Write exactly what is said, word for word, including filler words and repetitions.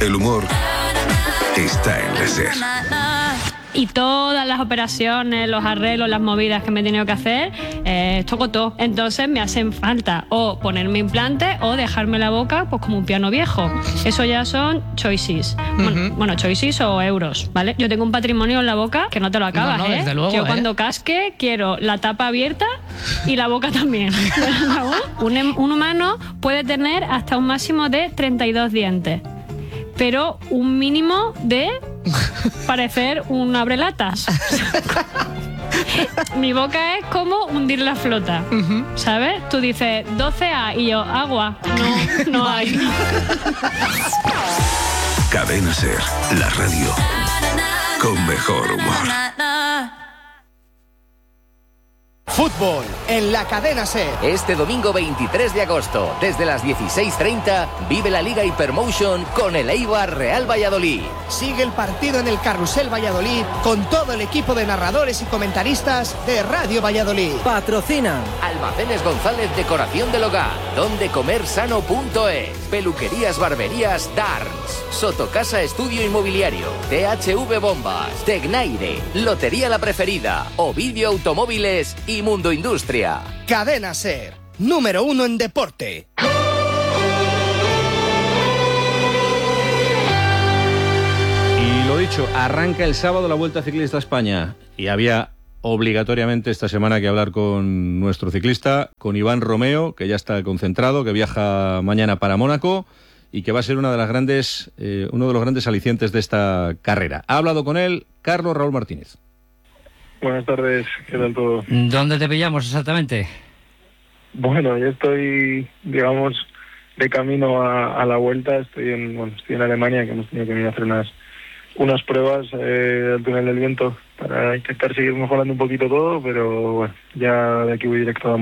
El humor está en la SER. Y todas las operaciones, los arreglos, las movidas que me he tenido que hacer, eh, toco todo. Entonces me hacen falta o ponerme implantes o dejarme la boca pues como un piano viejo. Eso ya son choices. Uh-huh. Bueno, bueno, choices o euros, ¿vale? Yo tengo un patrimonio en la boca que no te lo acabas, no, no, ¿eh? Luego, Yo ¿eh? cuando casque quiero la tapa abierta y la boca también. un, un humano puede tener hasta un máximo de treinta y dos dientes. Pero un mínimo de parecer un abrelatas. Mi boca es como hundir la flota, uh-huh. ¿sabes? Tú dices doce A y yo, agua. No, no hay. Cadena SER, la radio con mejor humor. Fútbol en la Cadena SER. Este domingo veintitrés de agosto, desde las dieciséis treinta, vive la Liga Hypermotion con el Eibar Real Valladolid. Sigue el partido en el Carrusel Valladolid con todo el equipo de narradores y comentaristas de Radio Valladolid. Patrocinan Almacenes González Decoración del Hogar, donde comer sano punto es, Peluquerías Barberías Darns, Sotocasa Estudio Inmobiliario, T H V Bombas, Tecnaire, Lotería La Preferida, Ovidio Automóviles y Mundo Industria. Cadena SER, número uno en deporte. Y lo dicho, arranca el sábado la Vuelta Ciclista a España y había obligatoriamente esta semana que hablar con nuestro ciclista, con Iván Romeo, que ya está concentrado, que viaja mañana para Mónaco y que va a ser una de las grandes, eh, uno de los grandes alicientes de esta carrera. Ha hablado con él Carlos Raúl Martínez. Buenas tardes, ¿qué tal todo? ¿Dónde te pillamos exactamente? Bueno, yo estoy, digamos, de camino a, a la vuelta. Estoy en, bueno, estoy en Alemania, que hemos tenido que venir a hacer unas unas pruebas eh, del túnel del viento para intentar seguir mejorando un poquito todo, pero bueno, ya de aquí voy directo a